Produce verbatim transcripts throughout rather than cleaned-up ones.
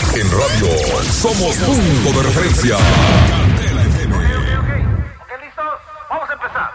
En radio somos punto de referencia. Candela F M. Ok, ok, ok. Ok, listos. Vamos a empezar.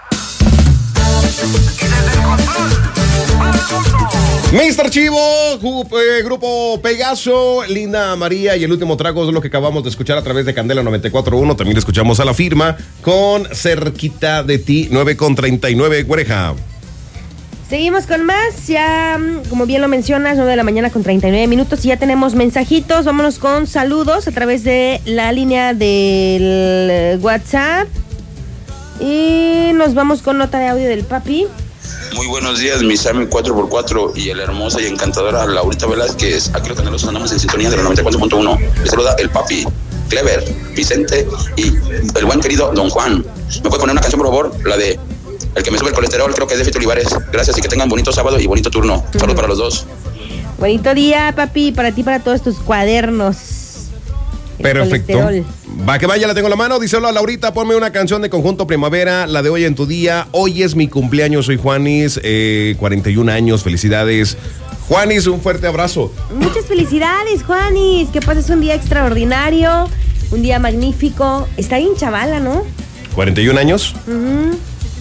Y desde el control, para el mundo. mister Chivo, ju- eh, Grupo Pegaso, Linda María y el último trago es lo que acabamos de escuchar a través de Candela noventa y cuatro punto uno. También escuchamos a La Firma con Cerquita de Ti, nueve con treinta y nueve, güereja. Seguimos con más, ya como bien lo mencionas, nueve de la mañana con treinta y nueve minutos y ya tenemos mensajitos. Vámonos con saludos a través de la línea del WhatsApp y nos vamos con nota de audio del papi. Muy buenos días, mi Sammy cuatro por cuatro y la hermosa y encantadora Laurita Velázquez. Aquí los candelosos andamos en sintonía de la noventa y cuatro punto uno. Les saluda el papi, Clever, Vicente y el buen querido Don Juan. ¿Me puede poner una canción, por favor? La de El que me sube el colesterol, creo que es de Fito Olivares. Gracias y que tengan bonito sábado y bonito turno. Saludos para los dos. Bonito día, papi, para ti, para todos tus cuadernos. El Perfecto. colesterol. Va que vaya, la tengo en la mano. Díselo a Laurita, ponme una canción de Conjunto Primavera, la de Hoy en tu Día. Hoy es mi cumpleaños, soy Juanis, eh, cuarenta y un años, felicidades. Juanis, un fuerte abrazo. Muchas felicidades, Juanis. Que pases un día extraordinario, un día magnífico. Está bien chavala, ¿no? ¿cuarenta y un años? Ujú.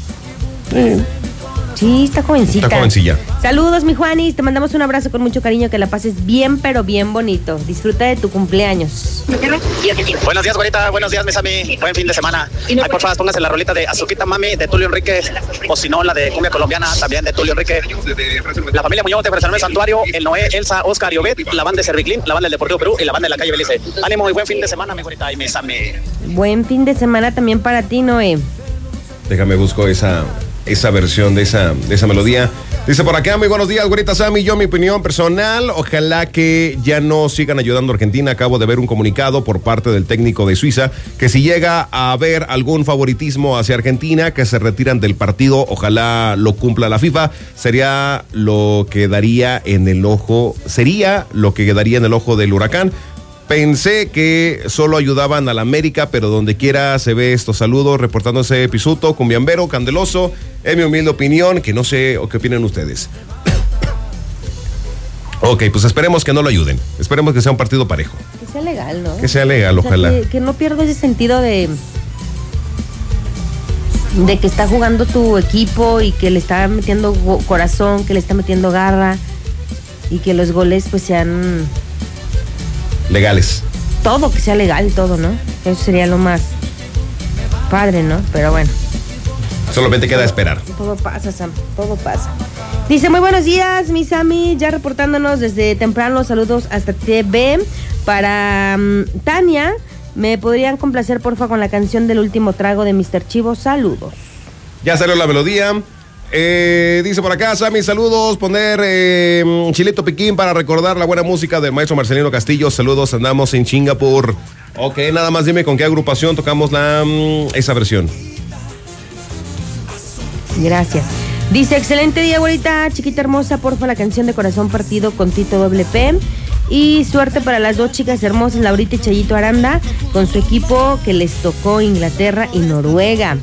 Sí, está jovencita. Está jovencilla. Saludos, mi Juanis. Te mandamos un abrazo con mucho cariño. Que la pases bien, pero bien bonito. Disfruta de tu cumpleaños. Buenos días, güerita. Buenos días, mis ami. Buen fin de semana. Ay, por favor, póngase la rolita de Azuquita Mami de Tulio Enrique. O si no, la de Cumbia Colombiana, también de Tulio Enrique. La familia Muñoz de Fresnel Santuario, el Noé, Elsa, Oscar y Obed, la banda de Serviclín, la banda del Deportivo Perú y la banda de la calle Belice. Ánimo y buen fin de semana, mi güerita y mis ami. Buen fin de semana también para ti, Noé. Déjame busco esa, esa versión de esa, de esa melodía. Dice por acá, muy buenos días, güerita Sammy. Yo, mi opinión personal, ojalá que ya no sigan ayudando a Argentina. Acabo de ver un comunicado por parte del técnico de Suiza que si llega a haber algún favoritismo hacia Argentina, que se retiran del partido, ojalá lo cumpla la FIFA. Sería lo que daría en el ojo, sería lo que daría en el ojo del huracán. Pensé que solo ayudaban a la América, pero donde quiera se ve estos saludos, reportándose Pisuto, Cumbiambero, Candeloso, en mi humilde opinión, que no sé o qué opinan ustedes. Ok, pues esperemos que no lo ayuden, esperemos que sea un partido parejo. Que sea legal, ¿no? Que sea legal, O sea, ojalá. que, que no pierda ese sentido de de que está jugando tu equipo y que le está metiendo go- corazón, que le está metiendo garra y que los goles pues sean Legales. todo, que sea legal todo, ¿no? Eso sería lo más padre, ¿no? Pero bueno. Solamente queda esperar. Todo pasa, Sam, todo pasa. Dice, muy buenos días, mi Sammy, ya reportándonos desde temprano, saludos hasta T V. Para um, Tania, ¿me podrían complacer, porfa, con la canción del último trago de mister Chivo? Saludos. Ya salió la melodía. Eh, dice por acá, Sammy, saludos, poner eh, Chilito Piquín para recordar la buena música del maestro Marcelino Castillo. Saludos, andamos en Singapur. Ok, nada más dime con qué agrupación tocamos la mm, esa versión. Gracias. Dice, excelente día, güerita, chiquita hermosa, porfa, la canción de Corazón Partido con Tito Doble P. Y suerte para las dos chicas hermosas, Laurita y Chayito Aranda, con su equipo que les tocó Inglaterra y Noruega.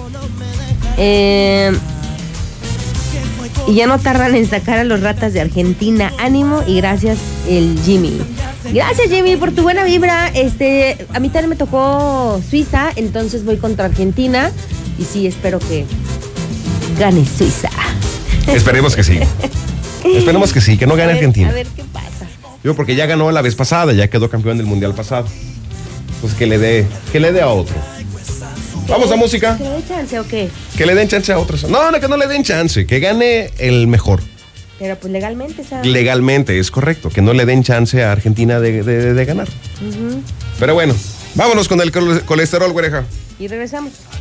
Eh... Y ya no tardan en sacar a los ratas de Argentina. Ánimo y gracias, el Jimmy. Gracias, Jimmy, por tu buena vibra. Este, a mí también me tocó Suiza, entonces voy contra Argentina. Y sí, espero que gane Suiza. Esperemos que sí. Esperemos que sí, que no gane A ver, Argentina. A ver qué pasa. Yo porque ya ganó la vez pasada, ya quedó campeón del mundial pasado. Pues que le dé, que le dé a otro. Vamos a música. ¿Que le dé chance o qué? Que le den chance a otros. No, no, que no le den chance, que gane el mejor. Pero pues legalmente, ¿sabes? Legalmente, es correcto, que no le den chance a Argentina de, de, de ganar. Uh-huh. Pero bueno, vámonos con el colesterol, güereja. Y regresamos.